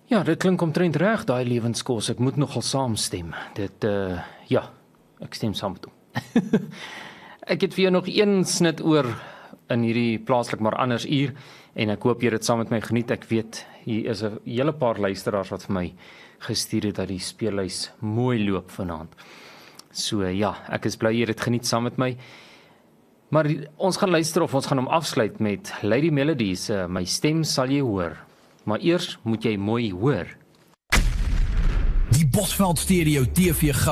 Ja, dit klink omtrent reg, daai lewenskos. Ek moet nogal saamstem. Ja, ek stem saam met hom. Ek het vir jou nog een snit oor in hierdie plaaslik maar anders uur en ek hoop jy het dit saam met my geniet. Ek weet hier is 'n hele paar luisteraars wat vir my gestuur het dat die speellys mooi loop vanaand. So ja, ek is bly jy het dit geniet saam met my. Maar ons gaan luister of ons gaan hom afsluit met Lady Melody se My Stem Sal Jy Hoor. Maar eers moet jy mooi hoor. Die Bosveld Stereo TV